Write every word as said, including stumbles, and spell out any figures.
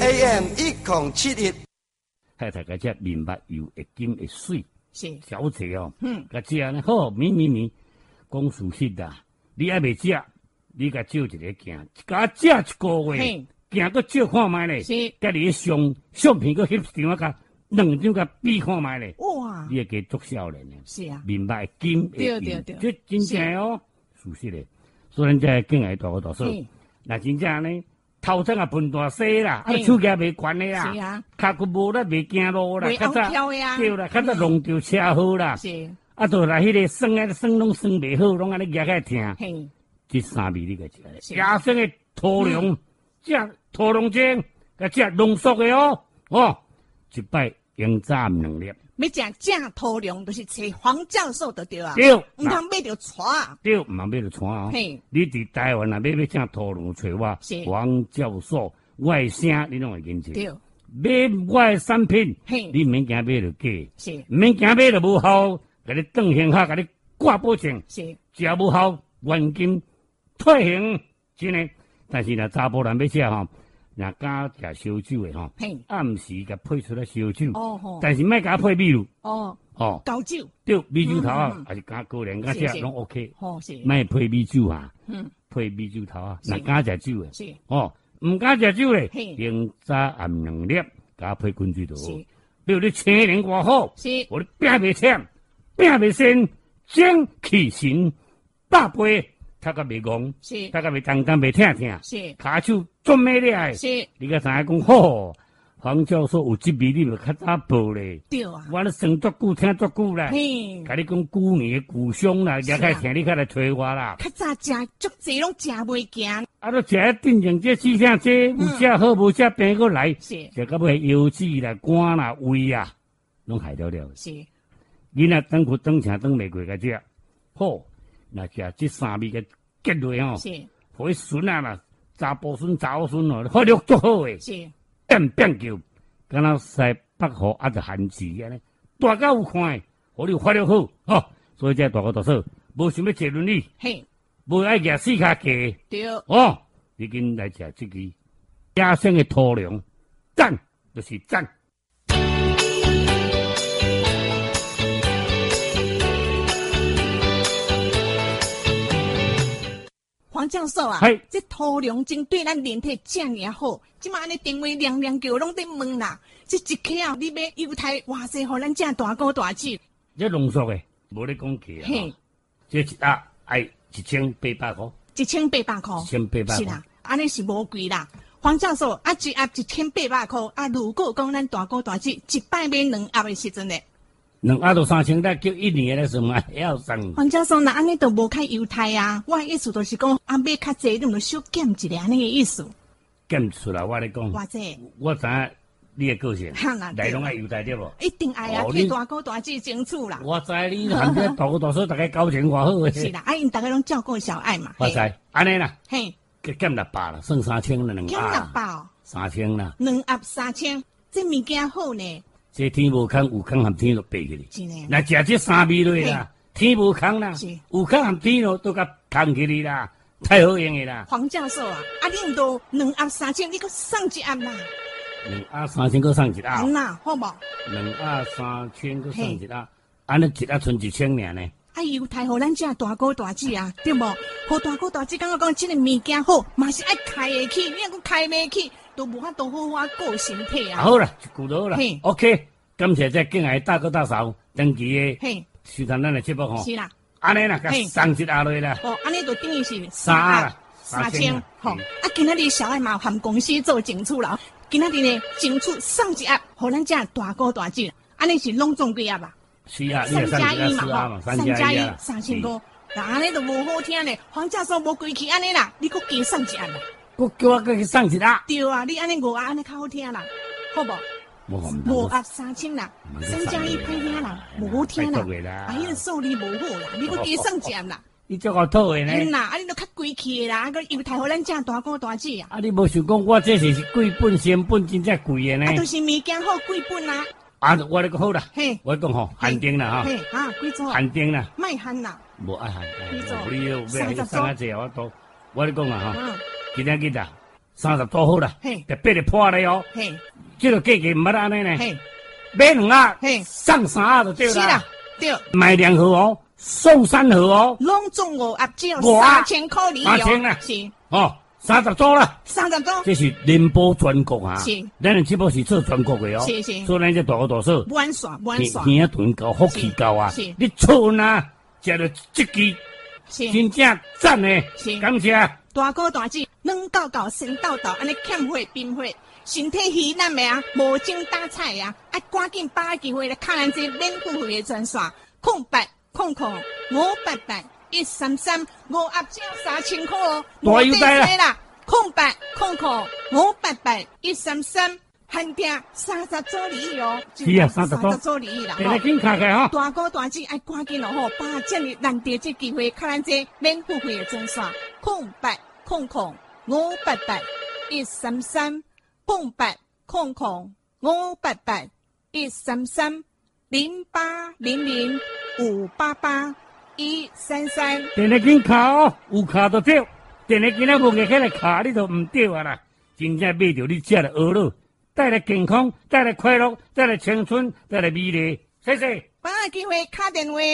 A M 一零七一。 太太，个只面目又会金会水， 是小姐哦， 嗯， 个只呢好咪咪咪，讲事实啦，你还未食，你甲照一个行，甲食一个月， 嘿， 行个照看卖咧， 是甲你相相片个翕张啊，甲两张甲比看卖咧， 哇， 你会加足少年咧， 是啊， 面目会金会对对对这真正哦，事实咧，所以咱才敬爱大个大嫂嘿， 那真正呢。头前啊分大细啦，啊嘿手架袂悬的啦， 是啊， 脚骨无咧袂行路啦， 袂较早红飘的啊， 对啦，较早弄着车好啦， 是， 啊，就来迄个酸啊酸拢酸袂好，拢安尼夹起来疼。 嘿， 这三味你个食是野生的土龙，食土龙精，甲食浓缩的哦，哦，一摆用早毋两粒， 要食正土粮，就是找黄教授就对啊， 对， 唔通买着带啊， 对，毋通买着穿哦。 嘿， 你伫台湾啊，买要正土龙找我是黄教授，我的声你拢会认识。 对， 买我的产品， 嘿， 你毋免惊买着假， 是毋免惊买着无效，甲你当现下，甲你挂保证， 是， 食无效原金退行，真诶。但是若查甫人要食吼，若敢食烧酒诶吼， 嘿， 暗时甲配出来烧酒， 哦吼， 但是莫甲配米露， 哦， 吼， 高酒， 对米酒头啊嗯嗯， 还是敢高粱敢是是食拢 OK， 吼是， 莫配米酒啊， 嗯， 配米酒头啊， 是若敢食酒诶， 是哦，毋敢食酒咧嘿， 用早暗两粒，甲配滚水就好。 是比如你青年偌好， 是， 我你拼袂忝，拼袂先，精气神，百倍，他甲袂戆， 是他甲袂单单袂疼疼， 是骹手做咩咧？ 是， 你甲知影讲好，黄教授有这味，你就较早报咧。 对啊， 我咧生足久，听足久啦。 嘿， 甲你讲旧年的故乡啦，也开听你较来催我啦。 较早食足济拢食袂行， 啊，都食一定情这四声这，有食好无食病过来， 是食到尾腰子啦、肝啦、胃啊，拢害了了。 是， 囡仔等佢等车等袂过个只，好，那食这三味嘅结类吼， 是互伊孙啊啦，查甫孙、查某孙哦，发育足好诶， 是， 变变叫，敢若西北河啊，就旱治安尼，大家有看诶，互你发育好，吼、所以这大个大嫂，无想要坐轮椅， 嘿， 无爱举四脚架， 对， 哦，你紧来食这个野生的土粮，赞就是赞。 黄教授啊嘿， 这土粮精对咱人体这么好，即马安尼电话亮亮叫拢在问啦。这一克啊，你要犹太偌济，互咱这大哥大姐？ 这浓缩的，无咧讲价啊嘿。 这一盒爱一千八百块， 一千八百块， 一千八百块是啦，安尼是无贵啦。黄教授，啊一盒一千八百块，啊如果讲咱大哥大姐一摆买两盒的时阵呢， 两盒到三千，再叫一年的什么要送？ 黄教授，那安尼都无开犹太啊？我的意思就是讲，啊买较济，你就小减一个安尼的意思。 减出来，我咧讲， 偌济？ 我知影你的个性哈啦， 来拢爱犹太对无？ 一定爱啊， 哦你替大哥大姐争取啦。 我知你含这大哥大嫂大家交情偌好诶。 是啦，啊因大家拢照顾小爱嘛。 我知，安尼啦， 嘿， 减减六百啦，剩三千了两减六盒， 百哦， 三千啦。 两盒三千，这物件好呢， 这天无空，有空含天就爬起去。 真诶。 那食这三味类啦，天无空啦是， 有空含天咯，都甲空起去啦，太好用的啦。 黄教授啊，啊你毋都两盒三千，你搁送一盒啦， 两盒三千，搁送一盒。 安啦，好无？ 两盒三千，搁送一盒，安尼一盒剩一千尔呢。 啊，犹太互咱这大哥大姐啊，对无？互大哥大姐感觉讲这个物件好，嘛是爱开会起，你若搁开袂起，都无法度好好顾身体啊。 好啦，一句就好啦嘿。 OK，感谢这敬爱大哥大嫂登记的嘿， 收看咱的节目吼。 是啦， 安尼啦，甲嘿送一盒落啦。 哦，安尼就等于是三盒啦三三千千啦， 吼。 嗯啊，今仔日小爱嘛含公司做争取啦，今仔日呢争取送一盒，互咱这大哥大姐，安尼是拢总几盒啊？ 是啊，你三也送一加一嘛， 盒四盒嘛， 吼，三加一啊三千五，那安尼都无好听咧。黄教授无贵气安尼啦，你搁加送一盒啦。 我叫我去送一盒。 对啊，你安尼五盒安尼较好听啦，好无？ 我讲五盒三千啦，三加一歹听啦，无好听啦， 啦啊，迄个数字无好啦，你搁加送一盒啦。 你足够讨的呢。 嗯啦，啊，你都较贵气的啦，啊，个犹太互咱这大哥大姐啊， 啊，你无想讲我这是是贵本仙本真正贵的呢啊，？都是物件好贵本啦， 啊，我咧讲好啦， 嘿， 我讲吼，限定啦哈， 嘿，啊，贵州限定啦， 卖限啦， 无爱限， 你做无你要要三十送啊济我都，我咧讲啊哈， 嗯， 今仔日啊， 三十多好啦， 嘿， 特别的破咧哦， 嘿， 这个价格唔捌安尼呢， 嘿， 买两盒， 嘿， 送三盒就对啦是啦，，对， 买两盒哦，送三盒哦， 拢总五盒只有五盒三千块哩三千啊哦，是哦，三十组啦。 三十多， 这是联播全国啊， 是咱的节目是做全国的哦， 是是所以咱这大哥大嫂， 满线满天线， 天团高，福气高啊是是， 你错啊，食到这支是真正赞呢是， 感谢。 大哥大姐，软到到神到到，安尼欠血冰血，身体虚烂的啊，无精打采啊，爱赶紧把握机会来看咱这免付费的专线，空八空空五八八一三三，五盒只有三千块哦， 大优待啦无啦，空八空空五八八一三三，限定三十组礼哦， 是啊三十组三十组礼啦， 现在紧卡开哈， 大哥大姐爱赶紧咯吼，把握这日难得这机会，看咱这免付费的专线，空八空空五八八一三三，空八空空五八八一三三，零八零零五八八一三三。 现在紧卡哦，有卡就对，现在今仔无个起来卡，你就唔对啊啦，真正买着你食的鹅肉，带来健康，带来快乐，带来青春，带来美丽，谢谢。 把握机会打电话。